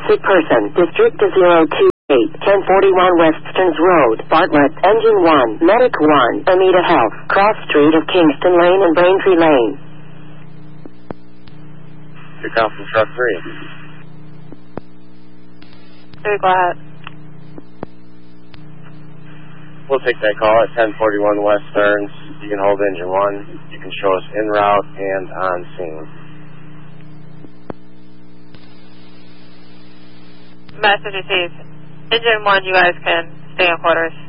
sick person, District 028, 1041 West Stearns Road, Bartlett, Engine 1, Medic 1, Amita Health, Cross Street of Kingston Lane and Braintree Lane. You're calling from truck 3. Hey, go ahead. We'll take that call at 1041 West Stearns. You can hold engine 1. You can show us en route and on scene. Message received. Engine 1, you guys can stay in quarters.